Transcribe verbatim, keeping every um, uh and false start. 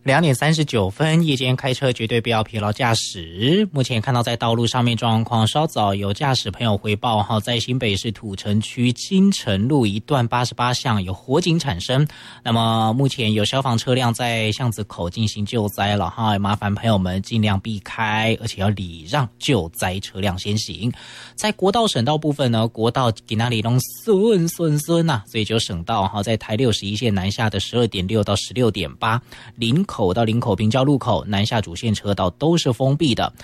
两点三十九分，夜间开车绝对不要疲劳驾驶。目前看到在道路上面状况，稍早有驾驶朋友回报哈，在新北市土城区金城路一段八十八巷有火警产生，那么目前有消防车辆在巷子口进行救灾了哈，麻烦朋友们尽量避开，而且要礼让救灾车辆先行。在国道省道部分呢，国道给那里弄顺顺顺呐，所以就省道哈，在台六十一线南下的十二点六到十六点八，林口到林口平交路口南下主线车道都是封闭的。